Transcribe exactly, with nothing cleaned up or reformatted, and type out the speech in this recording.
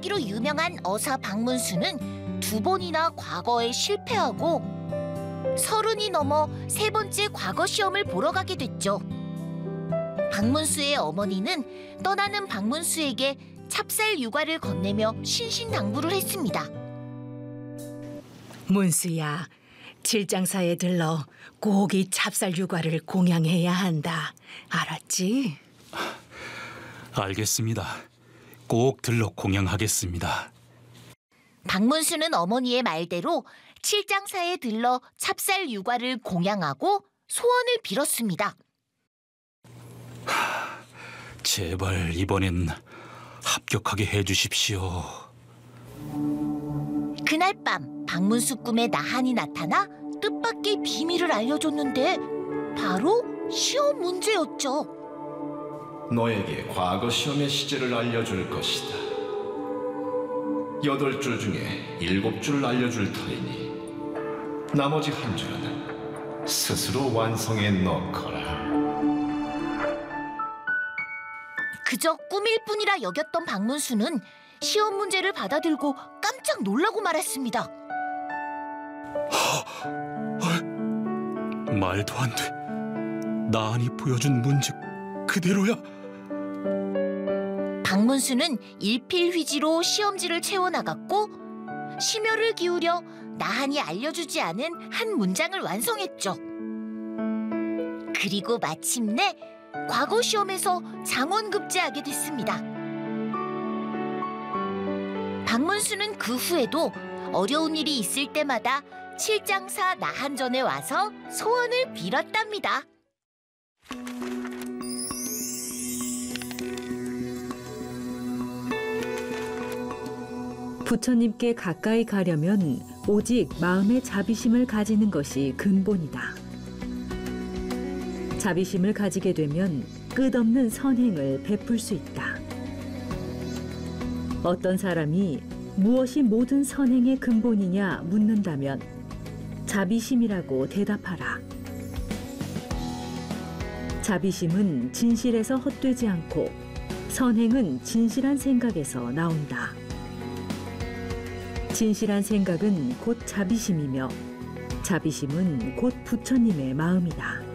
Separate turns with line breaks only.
하기로 유명한 어사 박문수는 두 번이나 과거에 실패하고 서른이 넘어 세 번째 과거 시험을 보러 가게 됐죠. 박문수의 어머니는 떠나는 박문수에게 찹쌀 유과를 건네며 신신당부를 했습니다.
문수야, 칠장사에 들러 꼭 이 찹쌀 유과를 공양해야 한다. 알았지?
알겠습니다. 꼭 들러 공양하겠습니다.
박문수는 어머니의 말대로 칠장사에 들러 찹쌀 유과를 공양하고 소원을 빌었습니다.
하, 제발 이번엔 합격하게 해주십시오.
그날 밤 박문수 꿈에 나한이 나타나 뜻밖의 비밀을 알려줬는데 바로 시험 문제였죠.
너에게 과거 시험의 시제를 알려줄 것이다. 여덟 줄 중에 일곱 줄을 알려줄 터이니 나머지 한 줄은 스스로 완성해 넣거라.
그저 꿈일 뿐이라 여겼던 박문수는 시험 문제를 받아들고 깜짝 놀라고 말았습니다.
말도 안 돼. 나한이 보여준 문제 그대로야.
박문수는 일필휘지로 시험지를 채워나갔고 심혈을 기울여 나한이 알려주지 않은 한 문장을 완성했죠. 그리고 마침내 과거 시험에서 장원급제하게 됐습니다. 박문수는 그 후에도 어려운 일이 있을 때마다 칠장사 나한전에 와서 소원을 빌었답니다.
부처님께 가까이 가려면 오직 마음의 자비심을 가지는 것이 근본이다. 자비심을 가지게 되면 끝없는 선행을 베풀 수 있다. 어떤 사람이 무엇이 모든 선행의 근본이냐 묻는다면 자비심이라고 대답하라. 자비심은 진실에서 헛되지 않고 선행은 진실한 생각에서 나온다. 진실한 생각은 곧 자비심이며 자비심은 곧 부처님의 마음이다.